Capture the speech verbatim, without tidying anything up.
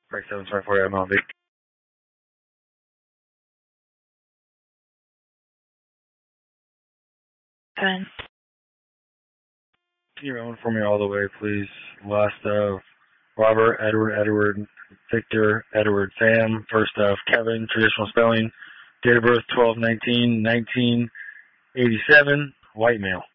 Break seven twenty-four, I'm on Vic. ten. Can you run for me all the way, please? Last of Robert, Edward, Edward, Victor, Edward, Sam. First of Kevin, traditional spelling. Date of birth twelve nineteen nineteen eighty-seven, white male.